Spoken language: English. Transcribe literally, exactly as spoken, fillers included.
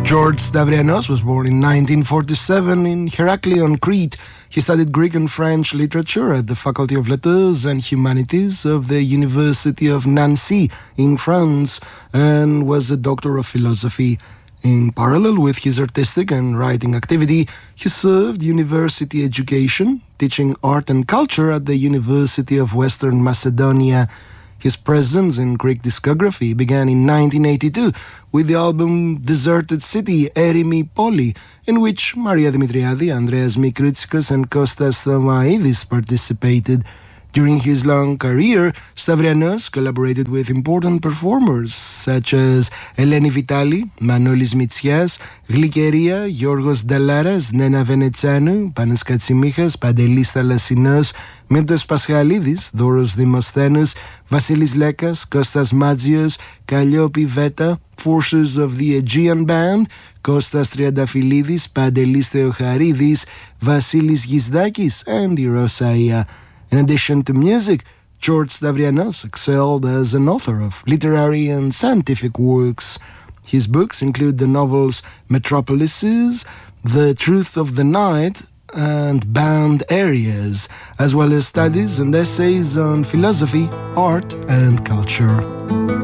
George Stavrianos was born in nineteen forty-seven in Heraklion, Crete. He studied Greek and French literature at the Faculty of Letters and Humanities of the University of Nancy in France and was a doctor of philosophy. In parallel with his artistic and writing activity, he served university education, teaching art and culture at the University of Western Macedonia. His presence in Greek discography began in nineteen eighty-two with the album Deserted City, Erimi Poli, in which Maria Dimitriadi, Andreas Mikritsikos and Kostas Thamaidis participated. During his long career, Stavrianos collaborated with important performers such as Eleni Vitali, Manolis Mitsias, Glikeria, Giorgos Dallaras, Nena Venetsanu, Panos Katsimichas, Pantelis Thalassinos, Mirtos Paschalidis, Doros Demosthenos, Vasilis Lekas, Kostas Madzios, Kalliopi Veta, Forces of the Aegean Band, Kostas Triandafilidis, Pantelis Theocharidis, Vasilis Gisdakis, and Irosaia. In addition to music, George Stavrianos excelled as an author of literary and scientific works. His books include the novels Metropolises, The Truth of the Night, and Bound Areas, as well as studies and essays on philosophy, art, and culture.